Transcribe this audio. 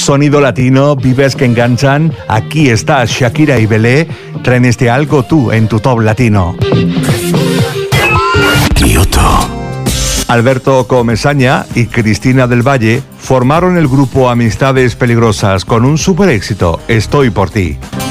Sonido latino, vives que enganchan. Aquí está Shakira y Belé. Traen este algo tú en tu top latino. Kyoto. Alberto Comesaña y Cristina del Valle formaron el grupo Amistades Peligrosas con un super éxito, Estoy por ti.